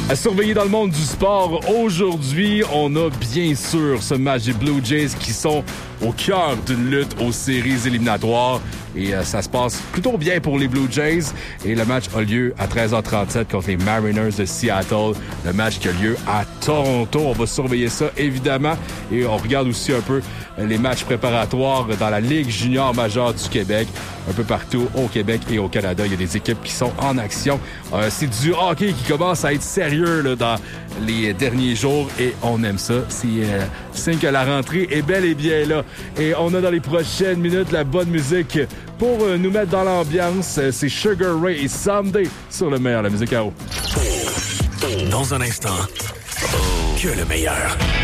À surveiller dans le monde du sport, aujourd'hui, on a bien sûr ce match des Blue Jays qui sont au cœur d'une lutte aux séries éliminatoires. Et ça se passe plutôt bien pour les Blue Jays. Et le match a lieu à 13h37 contre les Mariners de Seattle. Le match qui a lieu à Toronto. On va surveiller ça, évidemment. Et on regarde aussi un peu les matchs préparatoires dans la Ligue junior majeure du Québec. Un peu partout au Québec et au Canada, il y a des équipes qui sont en action. C'est du hockey qui commence à être sérieux là, dans les derniers jours et on aime ça. C'est signe que la rentrée est bel et bien là. Et on a dans les prochaines minutes la bonne musique pour nous mettre dans l'ambiance. C'est Sugar Ray et Someday sur le meilleur, la musique à eau. Dans un instant, que le meilleur.